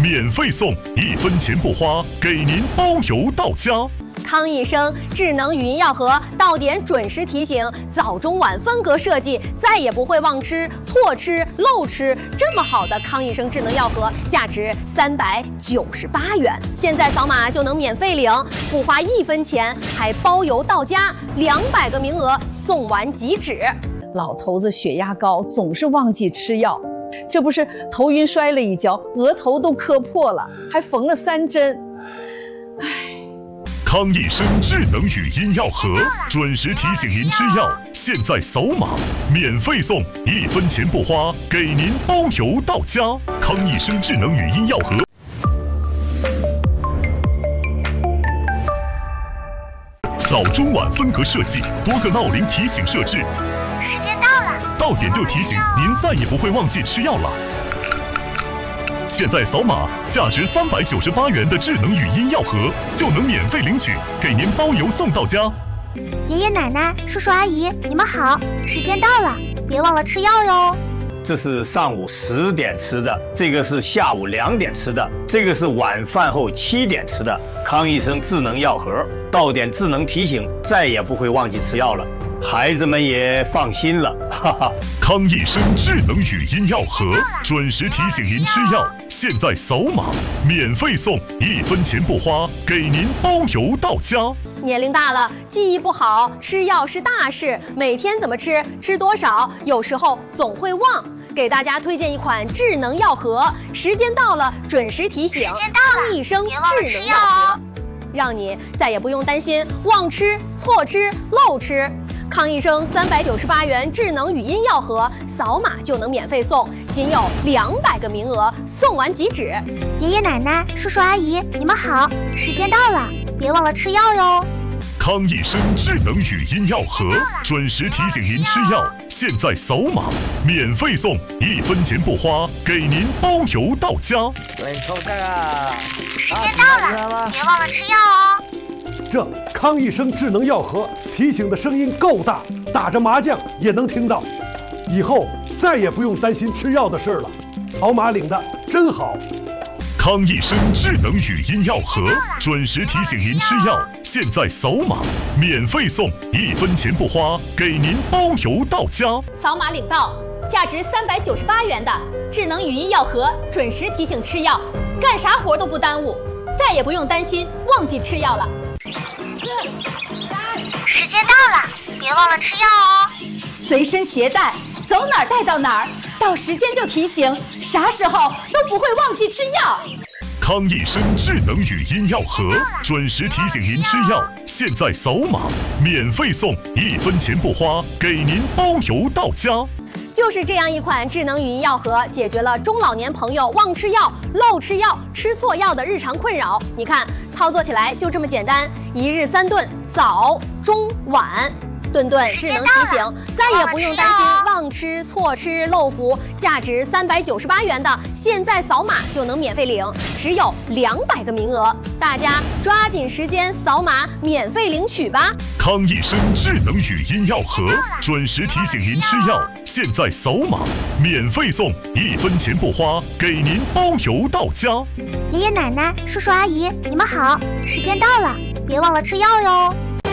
免费送，1分钱不花，给您包邮到家。 康益生智能语音药盒到点准时提醒，早中晚分隔设计，再也不会忘吃、错吃、漏吃。这么好的康益生智能药盒，价值398元，现在扫码就能免费领，不花1分钱，还包邮到家，200个名额，送完即止。 老头子血压高，总是忘记吃药，这不是头晕摔了一跤，额头都磕破了，还缝了3针。 康益生智能语音药盒，准时提醒您吃药。现在扫码，免费送，1分钱不花，给您包邮到家。康益生智能语音药盒。早中晚分隔设计，多个闹铃提醒设置。 时间到了， 到点就提醒，您再也不会忘记吃药了。现在扫码，价值398元的智能语音药盒就能免费领取，给您包邮送到家。 爷爷奶奶、叔叔阿姨，你们好，时间到了，别忘了吃药哟。 这是上午10点吃的，这个是下午2点吃的，这个是晚饭后7点吃的。康益生智能药盒，到点智能提醒，再也不会忘记吃药了。孩子们也放心了，哈哈。 康益生智能语音药盒，准时提醒您吃药。现在扫码，免费送，1分钱不花，给您包邮到家。 年龄大了，记忆不好，吃药是大事，每天怎么吃，吃多少，有时候总会忘。给大家推荐一款智能药盒，时间到了准时提醒。康益生智能药盒，让你再也不用担心忘吃、错吃、漏吃。康益生398元智能语音药盒，扫码就能免费送，仅有200个名额，送完即止。 爷爷奶奶、叔叔阿姨，你们好，时间到了，别忘了吃药哟。 康益生智能语音药盒，准时提醒您吃药。现在扫码，免费送，1分钱不花，给您包邮到家。 时间到了，别忘了吃药哦。 这康益生智能药盒提醒的声音够大，打着麻将也能听到。以后再也不用担心吃药的事了，扫码领的真好。 康益生智能语音药盒，准时提醒您吃药。现在扫码，免费送，1分钱不花，给您包邮到家。 扫码领到，价值398元的智能语音药盒，准时提醒吃药，干啥活都不耽误，再也不用担心忘记吃药了。 时间到了，别忘了吃药哦。 随身携带，走哪儿带到哪儿，到时间就提醒，啥时候都不会忘记吃药。 康益生智能语音药盒，准时提醒您吃药。现在扫码，免费送，1分钱不花，给您包邮到家。 就是这样一款智能语音药盒，解决了中老年朋友忘吃药、漏吃药、吃错药的日常困扰。你看，操作起来就这么简单，1日3顿，早、中、晚。顿顿智能提醒，再也不用担心忘吃、错吃、漏服。价值398元的，现在扫码就能免费领，只有200个名额，大家抓紧时间扫码免费领取吧。 康益生智能语音药盒，准时提醒您吃药。现在扫码，免费送，1分钱不花，给您包邮到家。 爷爷奶奶、叔叔阿姨，你们好，时间到了，别忘了吃药哟。